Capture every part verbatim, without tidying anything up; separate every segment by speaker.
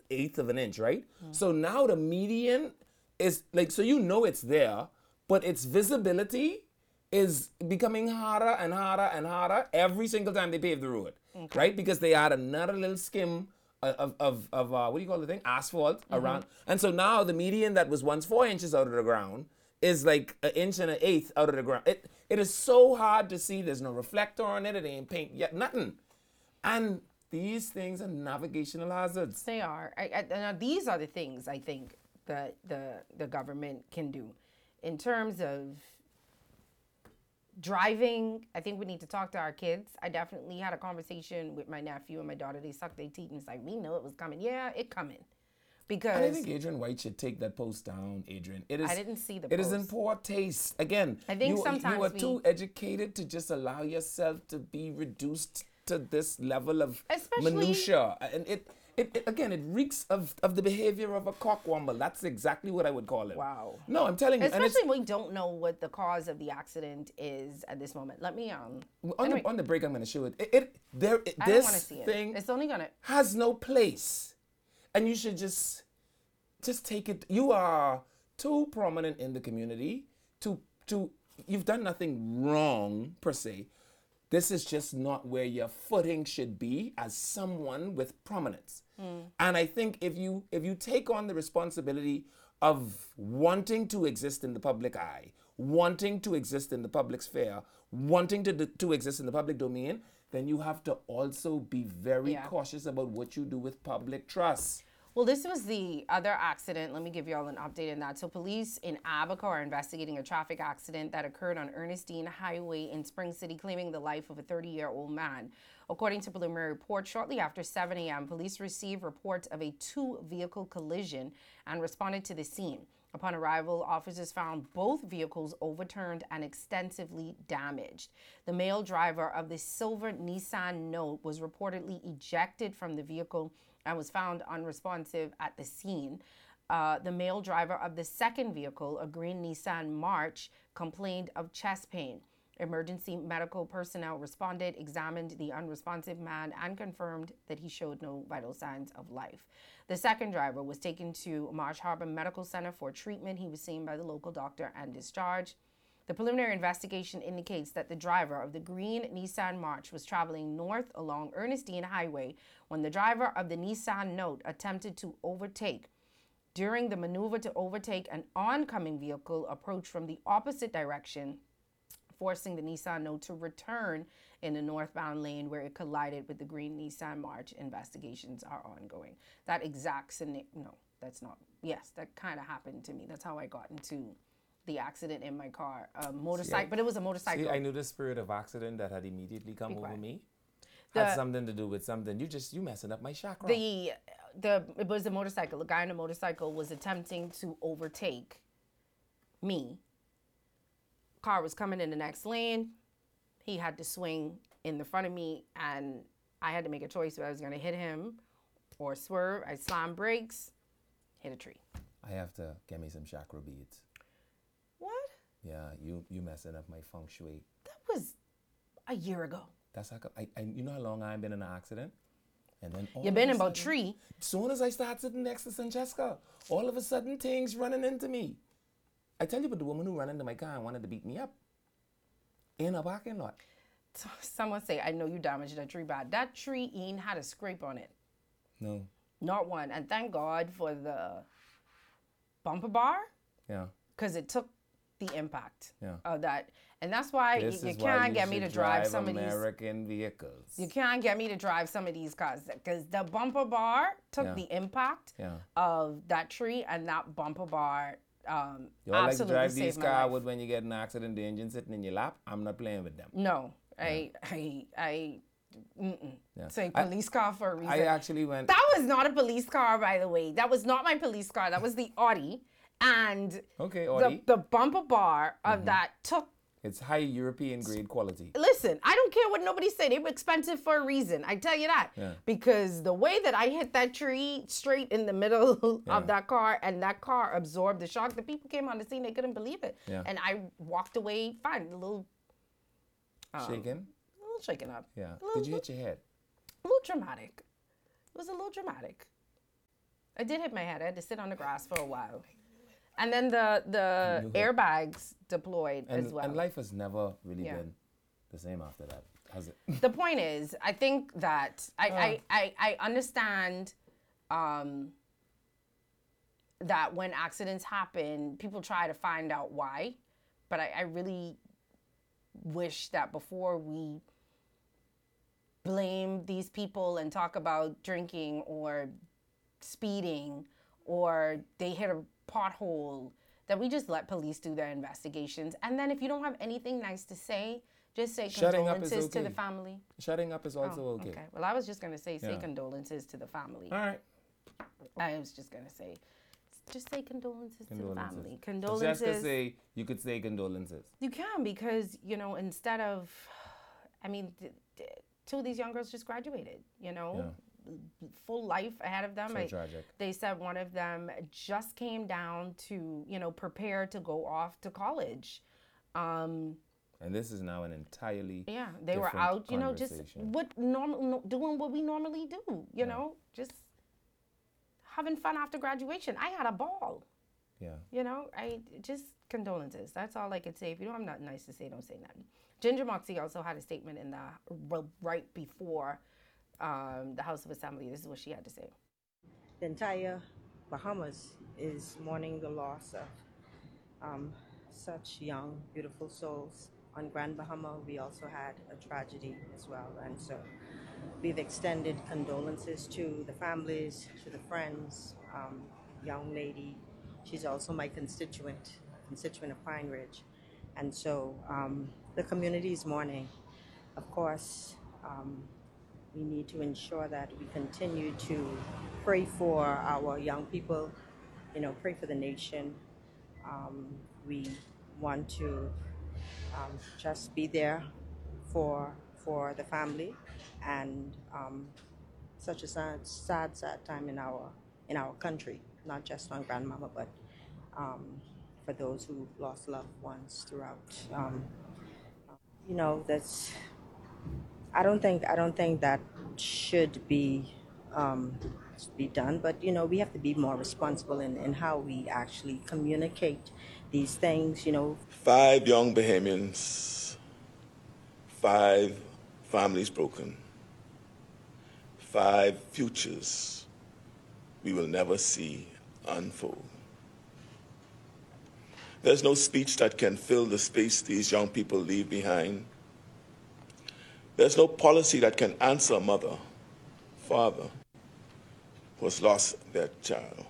Speaker 1: eighth of an inch, right? Mm. So now the median is like, so you know it's there, but its visibility is becoming harder and harder and harder every single time they pave the road, okay. right? Because they add another little skim of, of, of uh, what do you call the thing? Asphalt mm-hmm. around. And so now the median that was once four inches out of the ground is like an inch and an eighth out of the ground. It It is so hard to see. There's no reflector on it. It ain't paint yet, nothing. And these things are navigational hazards.
Speaker 2: They are. I, I, now these are the things I think that the, the government can do. In terms of driving, I think we need to talk to our kids. I definitely had a conversation with my nephew and my daughter. They sucked their teeth and it's like, we know it was coming. Yeah, it coming. Because
Speaker 1: and I think Adrian White should take that post down, Adrian. It is,
Speaker 2: I didn't see the
Speaker 1: It
Speaker 2: post.
Speaker 1: is in poor taste. Again,
Speaker 2: I think
Speaker 1: you,
Speaker 2: sometimes
Speaker 1: you are
Speaker 2: we,
Speaker 1: too educated to just allow yourself to be reduced to this level of
Speaker 2: Especially,
Speaker 1: minutia. And it, it, it, again, it reeks of, of the behavior of a cockwomble. That's exactly what I would call it.
Speaker 2: Wow.
Speaker 1: No, I'm telling you.
Speaker 2: Especially when we don't know what the cause of the accident is at this moment. Let me, um...
Speaker 1: On,
Speaker 2: anyway.
Speaker 1: the, on the break, I'm going to show it. It, it there, it,
Speaker 2: I
Speaker 1: this
Speaker 2: don't want to see it.
Speaker 1: thing
Speaker 2: It's only gonna...
Speaker 1: has no place. And you should just... Just take it. You are too prominent in the community. To to you've done nothing wrong per se. This is just not where your footing should be as someone with prominence. Mm. And I think if you if you take on the responsibility of wanting to exist in the public eye, wanting to exist in the public sphere, wanting to to exist in the public domain, then you have to also be very yeah. cautious about what you do with public trust.
Speaker 2: Well, this was the other accident. Let me give you all an update on that. So police in Abaca are investigating a traffic accident that occurred on Ernestine Highway in Spring City, claiming the life of a thirty-year-old man. According to preliminary reports, shortly after seven a.m., police received reports of a two-vehicle collision and responded to the scene. Upon arrival, officers found both vehicles overturned and extensively damaged. The male driver of the silver Nissan Note was reportedly ejected from the vehicle and was found unresponsive at the scene. Uh, the male driver of the second vehicle, a green Nissan March, complained of chest pain. Emergency medical personnel responded, examined the unresponsive man, and confirmed that he showed no vital signs of life. The second driver was taken to Marsh Harbor Medical Center for treatment. He was seen by the local doctor and discharged. The preliminary investigation indicates that the driver of the green Nissan March was traveling north along Ernestine Highway when the driver of the Nissan Note attempted to overtake. During the maneuver to overtake, an oncoming vehicle approached from the opposite direction, forcing the Nissan Note to return in the northbound lane where it collided with the green Nissan March. Investigations are ongoing. That exact scenario, no, that's not, yes, that kind of happened to me. That's how I got into the accident in my car, a motorcycle, see, but it was a motorcycle.
Speaker 1: See, I knew the spirit of accident that had immediately come over me the, had something to do with something. You just, you messing up my chakra.
Speaker 2: The, the, it was a motorcycle. A guy on a motorcycle was attempting to overtake me. Car was coming in the next lane. He had to swing in the front of me, and I had to make a choice whether I was going to hit him or swerve. I slammed brakes, hit a tree.
Speaker 1: I have to get me some chakra beads.
Speaker 2: What?
Speaker 1: Yeah, you you messing up my feng shui.
Speaker 2: That was a year ago.
Speaker 1: That's like a, I, I you know how long I've been in an accident, and then all
Speaker 2: you've been in
Speaker 1: sudden,
Speaker 2: about tree.
Speaker 1: As soon as I start sitting next to Francesca, all of a sudden things running into me. I tell you about the woman who ran into my car and wanted to beat me up in a parking lot.
Speaker 2: Someone say, I know you damaged that tree bad. That tree ain't had a scrape on it.
Speaker 1: No.
Speaker 2: Not one. And thank God for the bumper bar.
Speaker 1: Yeah.
Speaker 2: Because it took the impact
Speaker 1: yeah.
Speaker 2: of that. And that's why
Speaker 1: this
Speaker 2: you, you
Speaker 1: is
Speaker 2: can't
Speaker 1: why you
Speaker 2: get me to drive,
Speaker 1: drive
Speaker 2: some of these
Speaker 1: American vehicles.
Speaker 2: You can't get me to drive some of these cars because the bumper bar took
Speaker 1: yeah.
Speaker 2: the impact
Speaker 1: yeah.
Speaker 2: of that tree, and that bumper bar um,
Speaker 1: you all
Speaker 2: absolutely
Speaker 1: like to drive
Speaker 2: saved
Speaker 1: these
Speaker 2: my
Speaker 1: cars
Speaker 2: life.
Speaker 1: with when you get in an accident, the engine sitting in your lap. I'm not playing with them.
Speaker 2: No,
Speaker 1: yeah.
Speaker 2: I, I, I, mm-mm.
Speaker 1: Yeah.
Speaker 2: Say police
Speaker 1: I,
Speaker 2: car for a reason.
Speaker 1: I actually went.
Speaker 2: That was not a police car, by the way. That was not my police car. That was the Audi, and
Speaker 1: okay, Audi.
Speaker 2: The, the bumper bar of
Speaker 1: mm-hmm.
Speaker 2: that took.
Speaker 1: It's high European grade quality.
Speaker 2: Listen, I don't care what nobody say. They were expensive for a reason. I tell you that.
Speaker 1: Yeah.
Speaker 2: Because the way that I hit that tree straight in the middle
Speaker 1: yeah.
Speaker 2: of that car, and that car absorbed the shock, the people came on the scene, they couldn't believe it.
Speaker 1: Yeah.
Speaker 2: And I walked away fine, a little...
Speaker 1: Um, shaken?
Speaker 2: A little shaken up.
Speaker 1: Yeah.
Speaker 2: Little,
Speaker 1: Did you hit your head?
Speaker 2: A little dramatic. It was a little dramatic. I did hit my head. I had to sit on the grass for a while. And then the, the airbags deployed
Speaker 1: and,
Speaker 2: as well.
Speaker 1: And life has never really
Speaker 2: Yeah.
Speaker 1: been the same after that, has it?
Speaker 2: The point is, I think that I,
Speaker 1: Uh.
Speaker 2: I, I, I understand um, that when accidents happen, people try to find out why. But I, I really wish that before we blame these people and talk about drinking or speeding or they hit a pothole, that we just let police do their investigations. And then if you don't have anything nice to say, just say
Speaker 1: Shutting up is
Speaker 2: condolences to the
Speaker 1: okay.
Speaker 2: family.
Speaker 1: Shutting up is also
Speaker 2: Oh,
Speaker 1: okay.
Speaker 2: okay. Well, I was just going to say, say
Speaker 1: Yeah.
Speaker 2: condolences to the family.
Speaker 1: All right.
Speaker 2: I was just going to say, just say condolences,
Speaker 1: Condolences.
Speaker 2: to the family.
Speaker 1: If
Speaker 2: Condolences.
Speaker 1: Jessica say, you could say condolences.
Speaker 2: You can, because, you know, instead of, I mean, th- th- two of these young girls just graduated, you know, full life ahead of them.
Speaker 1: So
Speaker 2: I-
Speaker 1: tragic.
Speaker 2: They said one of them just came down to, you know, prepare to go off to college. Um,
Speaker 1: And this is now an entirely
Speaker 2: yeah, they were
Speaker 1: different
Speaker 2: out, you know, just
Speaker 1: conversation.
Speaker 2: what normal, no, doing what we normally do, you
Speaker 1: Yeah.
Speaker 2: know, just having fun after graduation. I had a ball.
Speaker 1: Yeah.
Speaker 2: You know, I just condolences. That's all I could say. If you don't have nothing nice to say, don't say nothing. Ginger Moxie also had a statement in the well, right before um, the House of Assembly. This is what she had to say.
Speaker 3: The entire Bahamas is mourning the loss of um, such young, beautiful souls. On Grand Bahama, we also had a tragedy as well, and so we've extended condolences to the families, to the friends. Um, young lady, she's also my constituent, constituent of Pine Ridge, and so um, the community is mourning. Of course, um, we need to ensure that we continue to pray for our young people, you know, pray for the nation. Um, we want to um, just be there for for the family, and um, such a sad, sad, sad time in our in our country, not just on Grandmama, but um, for those who lost loved ones throughout. Um, you know, that's. I don't think I don't think that should be um, be done, but you know, we have to be more responsible in, in how we actually communicate these things. You know,
Speaker 4: Five young Bahamians, five families broken, five futures we will never see unfold. There's no speech that can fill the space these young people leave behind. There's no policy that can answer a mother, father, who has lost their child.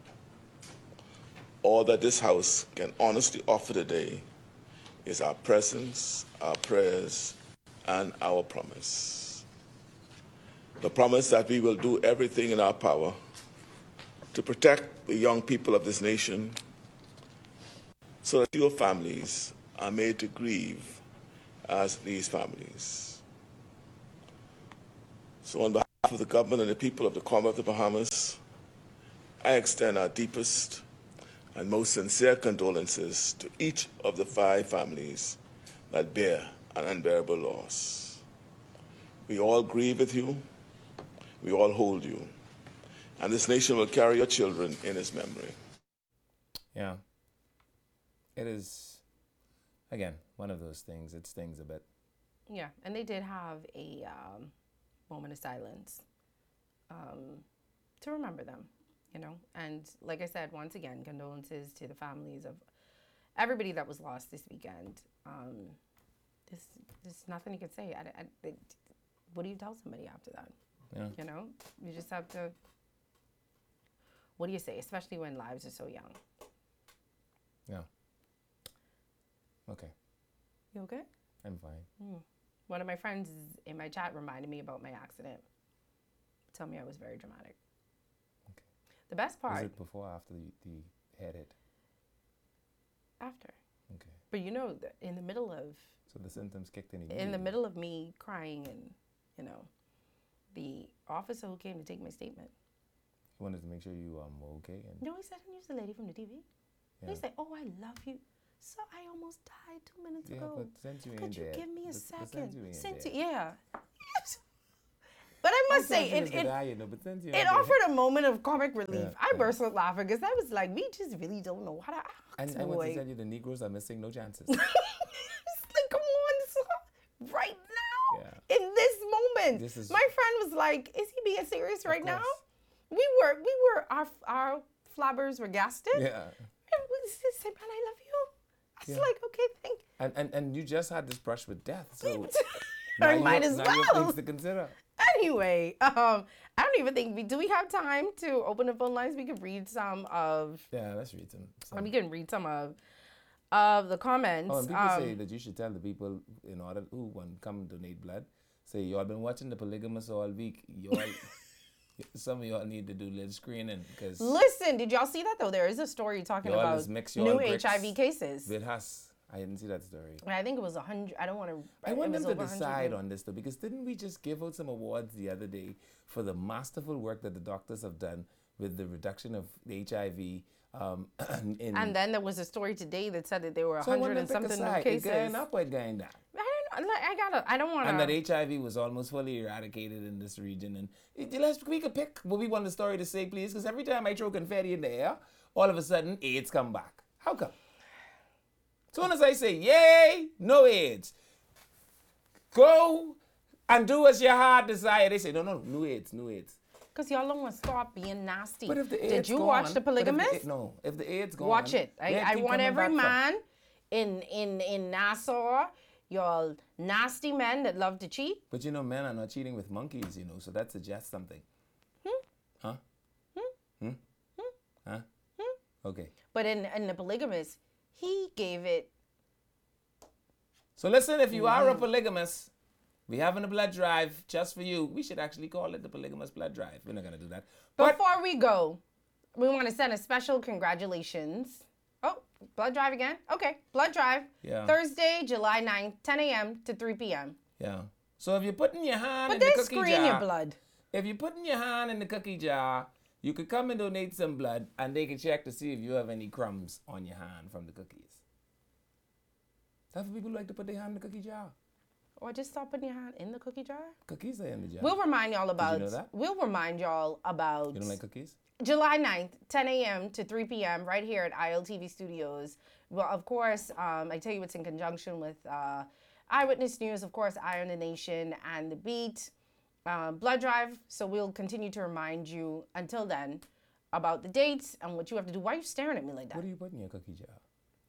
Speaker 4: All that this House can honestly offer today is our presence, our prayers, and our promise. The promise that we will do everything in our power to protect the young people of this nation so that your families are made to grieve as these families. So on behalf of the government and the people of the Commonwealth of the Bahamas, I extend our deepest and most sincere condolences to each of the five families that bear an unbearable loss. We all grieve with you, we all hold you, and this nation will carry your children in its memory.
Speaker 1: Yeah. It is, again, one of those things. It stings a bit.
Speaker 2: Yeah, and they did have a um, moment of silence um, to remember them, you know. And like I said, once again, condolences to the families of everybody that was lost this weekend. Um, there's, there's nothing you can say. I, I, it, what do you tell somebody after that?
Speaker 1: Yeah.
Speaker 2: You know, you just have to, what do you say, especially when lives are so young?
Speaker 1: Yeah. Okay.
Speaker 2: You okay?
Speaker 1: I'm fine.
Speaker 2: Mm. One of my friends in my chat reminded me about my accident. Tell me I was very dramatic.
Speaker 1: Okay.
Speaker 2: The best part.
Speaker 1: Was it before or after the, the head hit?
Speaker 2: After.
Speaker 1: Okay.
Speaker 2: But you know, th- in the middle of
Speaker 1: So the symptoms kicked in
Speaker 2: in the
Speaker 1: immediately.
Speaker 2: middle of me crying and, you know, the officer who came to take my statement.
Speaker 1: He wanted to make sure you um, were okay. And
Speaker 2: No, he said, I was the lady from the T V.
Speaker 1: yeah.
Speaker 2: He said, oh, I love you. So I almost died two minutes
Speaker 1: Yeah,
Speaker 2: ago.
Speaker 1: but since you
Speaker 2: Could
Speaker 1: ain't
Speaker 2: you
Speaker 1: dead,
Speaker 2: give me a
Speaker 1: but- but
Speaker 2: second?
Speaker 1: since you ain't
Speaker 2: Since
Speaker 1: dead.
Speaker 2: you- yeah. But I must say, it, it,
Speaker 1: die, you know, but since you're
Speaker 2: it
Speaker 1: there-
Speaker 2: offered a moment of comic relief.
Speaker 1: Yeah,
Speaker 2: I
Speaker 1: yeah.
Speaker 2: burst out laughing because I was like, we just really don't know how to act.
Speaker 1: And I want
Speaker 2: boy.
Speaker 1: to tell you, the Negroes are missing no chances.
Speaker 2: It's like, come on, son. Right now,
Speaker 1: Yeah.
Speaker 2: in this moment.
Speaker 1: This is-
Speaker 2: My friend was like, is he being serious right now?
Speaker 1: course.
Speaker 2: We were, we were, our our flabbers were gasted.
Speaker 1: Yeah.
Speaker 2: And we just said, man, I love you. I was
Speaker 1: Yeah.
Speaker 2: like, okay, thank
Speaker 1: And, and and you just had this brush with death, so
Speaker 2: I
Speaker 1: now
Speaker 2: might
Speaker 1: you,
Speaker 2: as
Speaker 1: now you have
Speaker 2: well.
Speaker 1: things to consider.
Speaker 2: Anyway, um, I don't even think we do we have time to open the phone lines. We could read some of
Speaker 1: Yeah, let's read some. some.
Speaker 2: we can read some of of the comments.
Speaker 1: Oh, and people
Speaker 2: um,
Speaker 1: say that you should tell the people in order who want to come donate blood. Say y'all been watching the Polygamous all week. Y'all, some of y'all need to do little screening because
Speaker 2: Listen, did y'all see that though? There is a story talking
Speaker 1: Y'all
Speaker 2: about
Speaker 1: is mix y'all
Speaker 2: new
Speaker 1: bricks
Speaker 2: H I V cases.
Speaker 1: with us. I didn't see that story.
Speaker 2: And I think it was a hundred. I don't want to.
Speaker 1: I want them to decide on this though, because didn't we just give out some awards the other day for the masterful work that the doctors have done with the reduction of the H I V? Um, in,
Speaker 2: And then there was a story today that said that there were a
Speaker 1: so I want
Speaker 2: hundred
Speaker 1: them
Speaker 2: and
Speaker 1: to pick
Speaker 2: something
Speaker 1: a
Speaker 2: new
Speaker 1: side. It
Speaker 2: cases.
Speaker 1: going up or it going down?
Speaker 2: I don't. I gotta. I don't want
Speaker 1: And that
Speaker 2: to.
Speaker 1: H I V was almost fully eradicated in this region. And it, let's, we could pick what we want the story to say, please, because every time I throw confetti in the air, all of a sudden AIDS come back. How come? Soon as I say, yay, no AIDS, go and do as your heart desire, they say, no, no, no AIDS, no AIDS.
Speaker 2: Because y'all don't want to stop being nasty.
Speaker 1: But if the AIDS
Speaker 2: Did you
Speaker 1: gone,
Speaker 2: watch The
Speaker 1: but if
Speaker 2: Polygamist?
Speaker 1: no, if the AIDS gone,
Speaker 2: Watch it. I,
Speaker 1: where
Speaker 2: I
Speaker 1: keep
Speaker 2: want
Speaker 1: coming
Speaker 2: every
Speaker 1: back from?
Speaker 2: man in in in Nassau, y'all nasty men that love to cheat.
Speaker 1: But you know, men are not cheating with monkeys, you know, so that suggests something.
Speaker 2: Hmm?
Speaker 1: Huh? Hmm? Huh? Okay.
Speaker 2: But in in The Polygamist, he gave it.
Speaker 1: So listen, if you are
Speaker 2: Mm-hmm.
Speaker 1: a polygamist, we having a blood drive just for you. We should actually call it the Polygamous Blood Drive. We're not gonna do that. But
Speaker 2: Before we go, we want to send a special congratulations. Oh, blood drive again? Okay, blood drive.
Speaker 1: Yeah.
Speaker 2: Thursday, July ninth, ten a.m. to three p.m.
Speaker 1: yeah. So if you're putting your hand
Speaker 2: But
Speaker 1: in the
Speaker 2: they
Speaker 1: cookie
Speaker 2: screen
Speaker 1: jar,
Speaker 2: your blood.
Speaker 1: if you're putting your hand in the cookie jar, you could come and donate some blood, and they can check to see if you have any crumbs on your hand from the cookies. That's what people like to put their hand in the cookie jar.
Speaker 2: Or just stop putting your hand in the cookie jar.
Speaker 1: Cookies are in the jar.
Speaker 2: We'll remind y'all about.
Speaker 1: know that?
Speaker 2: We'll remind y'all about.
Speaker 1: you don't like cookies?
Speaker 2: July ninth, ten a.m. to three p.m. right here at I L T V Studios. Well, of course, um, I tell you it's in conjunction with uh, Eyewitness News, of course, Eye on the Nation, and The Beat, uh, Blood Drive. So we'll continue to remind you until then about the dates and what you have to do. Why are you staring at me like that?
Speaker 1: What do you put in your cookie jar?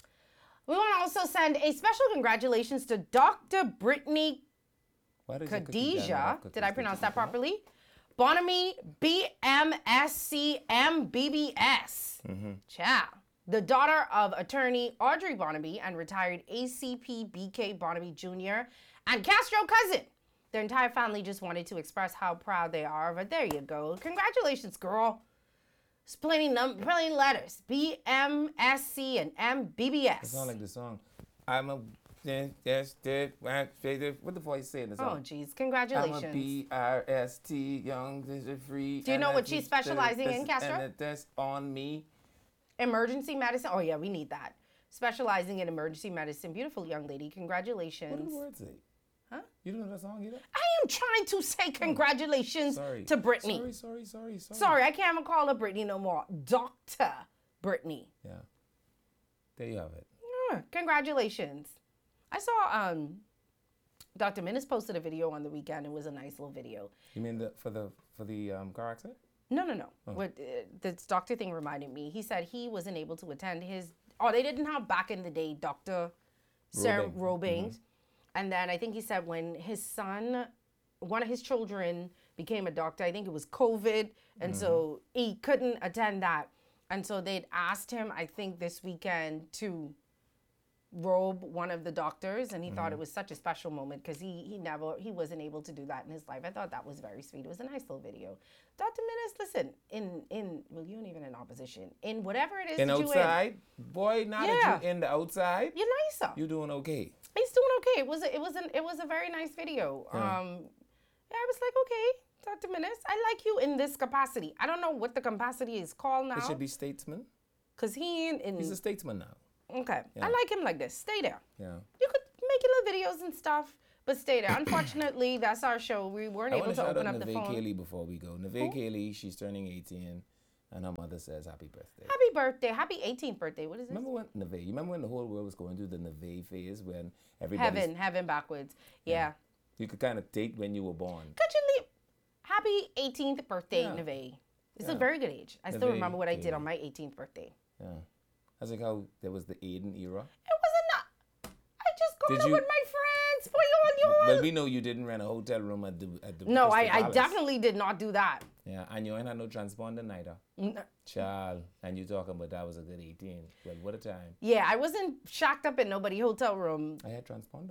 Speaker 2: We want to also send a special congratulations to Doctor Brittany
Speaker 1: Why does your cookie jar not
Speaker 2: Khadija.
Speaker 1: have cookies?
Speaker 2: Did I
Speaker 1: Did
Speaker 2: pronounce
Speaker 1: you
Speaker 2: that
Speaker 1: put them?
Speaker 2: properly? Bonamy B M S C M B B S. Ciao. The daughter of attorney Audrey Bonamy and retired A C P B K Bonamy Junior and Castro cousin. Their entire family just wanted to express how proud they are. But there you go. Congratulations, girl. It's plenty, num- plenty letters. B M S C and M B B S.
Speaker 1: It's not like the song. I'm a yes, what the voice say in the
Speaker 2: Oh,
Speaker 1: song?
Speaker 2: geez.
Speaker 1: I'm
Speaker 2: Congratulations.
Speaker 1: a B R S T, young, free.
Speaker 2: Do you know what she's specializing in, Castro?
Speaker 1: And that's on me.
Speaker 2: Emergency medicine. Oh, yeah, we need that. Specializing in emergency medicine. Beautiful young lady.
Speaker 1: What do
Speaker 2: Congratulations.
Speaker 1: the words say?
Speaker 2: Huh?
Speaker 1: You don't know that song either?
Speaker 2: I am trying to say congratulations
Speaker 1: Sorry.
Speaker 2: to Brittany.
Speaker 1: Sorry, sorry, sorry, sorry.
Speaker 2: Sorry, I can't even call her Brittany no more. Doctor Brittany.
Speaker 1: Yeah. There you have it.
Speaker 2: Yeah, congratulations. I saw um, Doctor Minnis posted a video on the weekend. It was a nice little video.
Speaker 1: You mean the for the for the um, car accident?
Speaker 2: No, no, no. What uh, this doctor thing reminded me. He said he wasn't able to attend his. Oh, they didn't have back in the day Doctor Sarah
Speaker 1: Robing.
Speaker 2: Robing, and then I think he said when his son, one of his children, became a doctor. I think it was COVID, and so he couldn't attend that, and so they'd asked him. I think this weekend to robe one of the doctors, and he thought it was such a special moment because he he never he wasn't able to do that in his life. I thought that was very sweet. It was a nice little video. Doctor Minnis, listen, in in well, you ain't even in opposition. In whatever it is
Speaker 1: In
Speaker 2: that you
Speaker 1: outside, boy, now that
Speaker 2: Yeah.
Speaker 1: you're in the outside,
Speaker 2: in, you're nicer.
Speaker 1: you're doing okay.
Speaker 2: He's doing okay. It was a, it was an it was a very nice video.
Speaker 1: Yeah.
Speaker 2: Um, yeah, I was like, okay, Doctor Minnis, I like you in this capacity. I don't know what the capacity is called
Speaker 1: It
Speaker 2: now,
Speaker 1: should be statesman.
Speaker 2: cause he in, in
Speaker 1: He's a statesman now.
Speaker 2: okay.
Speaker 1: Yeah.
Speaker 2: I like him like this. Stay there.
Speaker 1: Yeah.
Speaker 2: You could make your little videos and stuff, But stay there. Unfortunately, that's our show. We weren't
Speaker 1: I
Speaker 2: able
Speaker 1: want
Speaker 2: to
Speaker 1: to shout
Speaker 2: open
Speaker 1: out
Speaker 2: up the
Speaker 1: Neve
Speaker 2: phone.
Speaker 1: Cayley before we go. Neve Cayley, she's turning eighteen, and her mother says happy birthday.
Speaker 2: Happy birthday. Happy eighteenth birthday. What is this?
Speaker 1: Remember when Neve? You remember when the whole world was going through the Neve phase when everybody
Speaker 2: Heaven, heaven backwards. Yeah.
Speaker 1: you could kind of take when you were born.
Speaker 2: Could you leave? Happy eighteenth birthday,
Speaker 1: Yeah.
Speaker 2: Neve. It's
Speaker 1: Yeah.
Speaker 2: a very good age. I still
Speaker 1: Neve
Speaker 2: remember what I did
Speaker 1: Cayley.
Speaker 2: on my eighteenth birthday.
Speaker 1: Yeah, that's like how there was the Aiden era.
Speaker 2: It wasn't not. I just
Speaker 1: Did
Speaker 2: got out
Speaker 1: you-
Speaker 2: with my friends for y'all, y'all.
Speaker 1: Well, we know you didn't rent a hotel room at the at the.
Speaker 2: No, I,
Speaker 1: Crystal
Speaker 2: I
Speaker 1: Palace.
Speaker 2: definitely did not do that.
Speaker 1: Yeah, and you ain't had no transponder neither.
Speaker 2: N-
Speaker 1: Child, and you talking about that was a good eighteen. Well, what a time.
Speaker 2: Yeah, I wasn't shacked up in nobody hotel room.
Speaker 1: I had transponder.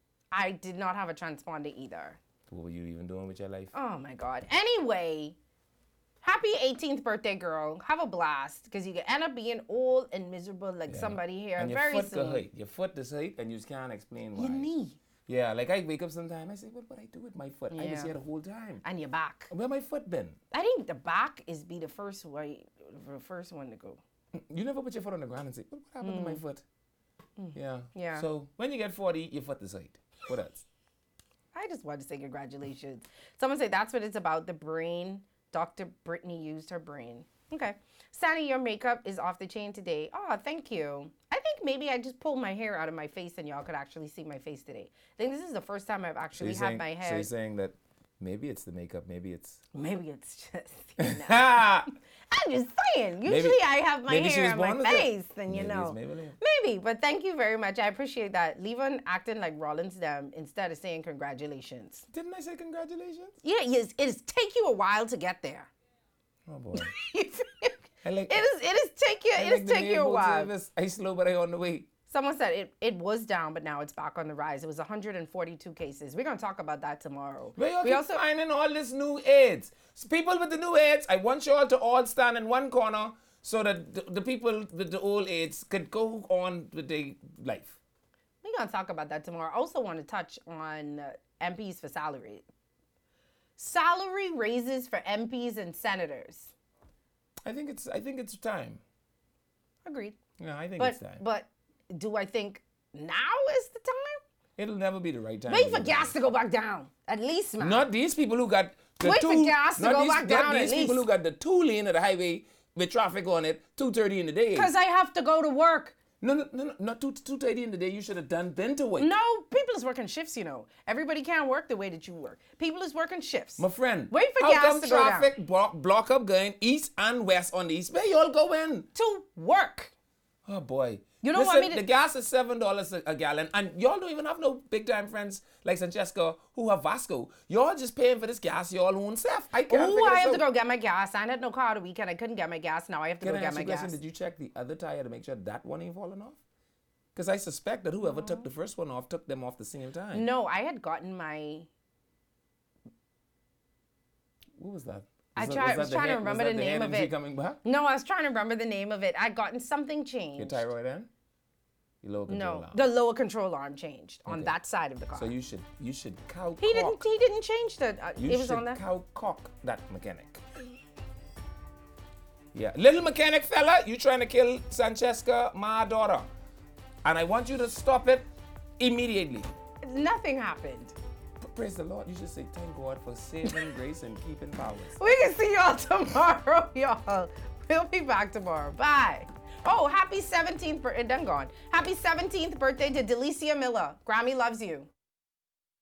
Speaker 2: I did not have a transponder either.
Speaker 1: What were you even doing with your life?
Speaker 2: Oh my God. Anyway, happy eighteenth birthday, girl. Have a blast because you can end up being old and miserable like
Speaker 1: Yeah.
Speaker 2: somebody here
Speaker 1: And your
Speaker 2: very
Speaker 1: foot
Speaker 2: soon.
Speaker 1: go hurt. Your foot is hurt, and you just can't explain why.
Speaker 2: Your knee
Speaker 1: Yeah, like I wake up sometime, I say, what would I do with my foot? I was
Speaker 2: Yeah.
Speaker 1: here the whole time.
Speaker 2: and your back.
Speaker 1: Where my foot been?
Speaker 2: I think the back is be the first way, the first one to go.
Speaker 1: You never put your foot on the ground and say, what happened to my foot? Yeah.
Speaker 2: Yeah.
Speaker 1: So when you get forty, your foot is hurt. What else?
Speaker 2: I just wanted to say congratulations. Someone say that's what it's about. The brain. Doctor Brittany used her brain. Okay. Sandy, your makeup is off the chain today. Oh, thank you. I think maybe I just pulled my hair out of my face and y'all could actually see my face today. I think this is the first time I've
Speaker 1: So
Speaker 2: actually
Speaker 1: you're
Speaker 2: had
Speaker 1: saying,
Speaker 2: my
Speaker 1: so
Speaker 2: hair.
Speaker 1: you're saying that maybe it's the makeup, maybe it's.
Speaker 2: Maybe it's just, you know.
Speaker 1: Ha!
Speaker 2: I'm just saying. Usually
Speaker 1: Maybe-
Speaker 2: I have my
Speaker 1: maybe she
Speaker 2: hair
Speaker 1: was
Speaker 2: on
Speaker 1: born
Speaker 2: my
Speaker 1: with it.
Speaker 2: face, and you
Speaker 1: Maybe
Speaker 2: know.
Speaker 1: it's Maybelline.
Speaker 2: Maybe, but thank you very much. I appreciate that. Leave on acting like Rollins them instead of saying congratulations.
Speaker 1: Didn't I say congratulations?
Speaker 2: Yeah, yes, it is take you a while to get there.
Speaker 1: Oh boy.
Speaker 2: it
Speaker 1: I like.
Speaker 2: is it is take you
Speaker 1: I
Speaker 2: it
Speaker 1: like
Speaker 2: is
Speaker 1: the
Speaker 2: take you a
Speaker 1: neighborhood
Speaker 2: while.
Speaker 1: service. I slow, but I on the way.
Speaker 2: Someone said it, it was down, but now it's back on the rise. It was one hundred forty-two cases. We're gonna talk about that tomorrow.
Speaker 1: Where you
Speaker 2: we
Speaker 1: keep
Speaker 2: also
Speaker 1: finding all this new AIDS? So people with the new AIDS, I want you all to all stand in one corner so that the, the people with the old AIDS could go on with their life.
Speaker 2: we're gonna talk about that tomorrow. I also want to touch on uh, M Ps for salary. Salary raises for M Ps and senators.
Speaker 1: I think it's. I think it's time.
Speaker 2: Agreed.
Speaker 1: Yeah, I think
Speaker 2: But
Speaker 1: it's time.
Speaker 2: but do I think now is the time?
Speaker 1: It'll never be the right time.
Speaker 2: Wait
Speaker 1: to
Speaker 2: for
Speaker 1: do
Speaker 2: gas
Speaker 1: that.
Speaker 2: to go back down. At least, man.
Speaker 1: Not these people who got the
Speaker 2: Wait
Speaker 1: two.
Speaker 2: for gas to
Speaker 1: not
Speaker 2: go
Speaker 1: these,
Speaker 2: back
Speaker 1: not
Speaker 2: down at
Speaker 1: these people
Speaker 2: least.
Speaker 1: who got the two lane of the highway with traffic on it, two thirty in the day.
Speaker 2: Because I have to go to work.
Speaker 1: No, no, no, no, not two two thirty in the day. You should have done then to wait.
Speaker 2: No, people is working shifts, you know. Everybody can't work the way that you work. People is working shifts.
Speaker 1: My friend,
Speaker 2: Wait for
Speaker 1: how
Speaker 2: gas
Speaker 1: come
Speaker 2: to go down.
Speaker 1: traffic block, block up going east and west on the east? Where y'all going?
Speaker 2: To work.
Speaker 1: Oh boy.
Speaker 2: You don't
Speaker 1: Listen,
Speaker 2: want me to-
Speaker 1: the gas is seven dollars a, a gallon, and y'all don't even have no big time friends like Francesca who have Vasco. Y'all just paying for this gas y'all own self. I can't.
Speaker 2: Ooh,
Speaker 1: figure
Speaker 2: I
Speaker 1: this
Speaker 2: have
Speaker 1: out.
Speaker 2: to go get my gas. I had no car the weekend. I couldn't get my gas. Now I have to
Speaker 1: Can
Speaker 2: go
Speaker 1: I
Speaker 2: get
Speaker 1: ask
Speaker 2: my
Speaker 1: you a question?
Speaker 2: gas.
Speaker 1: Did you check the other tire to make sure that one ain't falling off? Because I suspect that whoever took the first one off took them off the same time.
Speaker 2: No, I had gotten my.
Speaker 1: What was that?
Speaker 2: I
Speaker 1: Was
Speaker 2: try-
Speaker 1: that
Speaker 2: was
Speaker 1: the
Speaker 2: trying to
Speaker 1: head-
Speaker 2: remember
Speaker 1: was
Speaker 2: the
Speaker 1: that
Speaker 2: name
Speaker 1: head
Speaker 2: of
Speaker 1: energy
Speaker 2: it.
Speaker 1: coming back?
Speaker 2: No, I was trying to remember the name of it. I'd gotten something changed.
Speaker 1: Your thyroid end? Your lower control
Speaker 2: No,
Speaker 1: arm.
Speaker 2: the lower control arm changed on
Speaker 1: Okay.
Speaker 2: that side of the car.
Speaker 1: So you should you should cow
Speaker 2: he
Speaker 1: cock.
Speaker 2: didn't. He didn't change the. Uh,
Speaker 1: You
Speaker 2: it was
Speaker 1: should
Speaker 2: on that.
Speaker 1: cow cock that mechanic. Yeah, little mechanic fella, you trying to kill Francesca, my daughter, and I want you to stop it immediately.
Speaker 2: Nothing happened.
Speaker 1: Praise the Lord. You should say thank God for saving grace and keeping powers.
Speaker 2: We can see y'all tomorrow, y'all. We'll be back tomorrow. Bye. Oh, happy seventeenth birthday. Done gone. Happy seventeenth birthday to Delicia Miller. Grammy loves you.